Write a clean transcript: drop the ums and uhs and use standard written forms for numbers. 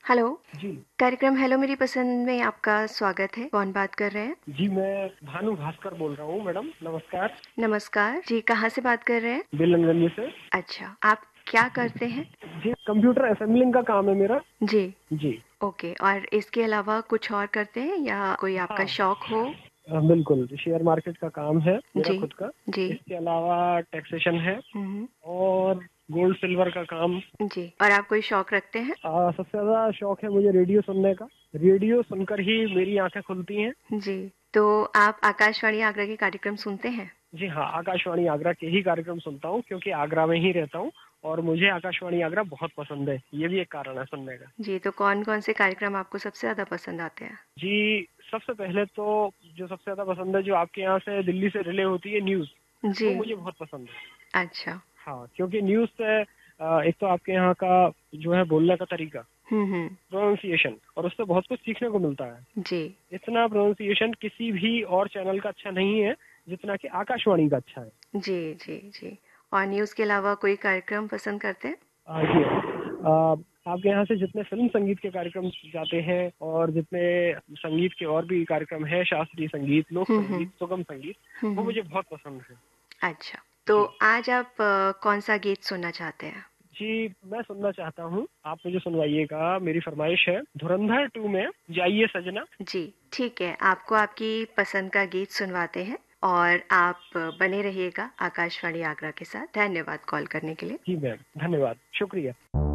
Hello. जी। कार्यक्रम hello मेरी पसंद में आपका स्वागत है। कौन बात कर रहे हैं? जी, मैं भानु भास्कर बोल रहा हूँ मैडम, नमस्कार। नमस्कार जी, कहाँ से बात कर रहे हैं? बेलनगंज से। अच्छा, आप क्या करते हैं? जी, कंप्यूटर असेंबलिंग का काम है मेरा। जी। जी। ओके, और इसके अलावा कुछ और करते हैं या कोई आपका हाँ, शौक हो? बिल्कुल, शेयर मार्केट का काम है मेरा जी। खुद का। जी। इसके अलावा टैक्सेशन है हम्म। और गोल्ड सिल्वर का काम। जी, और आप कोई शौक रखते हैं? सबसे ज़्यादा शौक है मुझे रेडियो सुनने का। रेडियो सुनकर ही मेरी आंखें खुलती हैं। जी, तो आप आकाशवाणी आगरा के कार्यक्रम सुनते हैं? जी हाँ, आकाशवाणी आगरा के ही कार्यक्रम सुनता हूँ क्योंकि आगरा में ही रहता हूँ और मुझे आकाशवाणी आगरा बहुत पसंद है। ये भी एक कारण है सुनने का। जी, तो कौन कौन से कार्यक्रम आपको सबसे ज़्यादा पसंद आते हैं? जी, सबसे पहले तो जो सबसे ज़्यादा पसंद है, जो आपके यहाँ से दिल्ली से रिले होती है न्यूज़, जी। वो मुझे बहुत पसंद है। अच्छा। हाँ, क्योंकि न्यूज़ से एक तो आपके यहाँ का जो है बोलने का तरीका, हम्म। प्रोनाउंसिएशन, और उससे बहुत कुछ सीखने को मिलता है। जी। इतना प्रोनाउंसिएशन किसी भी और चैनल का अच्छा नहीं है, जितना कि आकाशवाणी का अच्छा है। जी। जी। जी, और न्यूज़ के अलावा कोई कार्यक्रम पसंद करते हैं? जी। आपके यहाँ से जितने फिल्म संगीत के कार्यक्रम जाते हैं और जितने संगीत के और भी कार्यक्रम हैं, शास्त्रीय संगीत, लोक हम्म। संगीत, सुगम संगीत, वो हम्म। मुझे बहुत पसंद है। अच्छा, तो जी। आज आप कौन सा गीत सुनना चाहते हैं? जी, मैं सुनना चाहता हूँ, आप मुझे सुनवाइएगा, मेरी फरमाइश है, धुरंधर 2 में जाइए सजना। जी, ठीक है, आपको आपकी पसंद का गीत सुनवाते हैं और आप बने रहिएगा आकाशवाणी आगरा के साथ। धन्यवाद कॉल करने के लिए। जी मैम, धन्यवाद, शुक्रिया।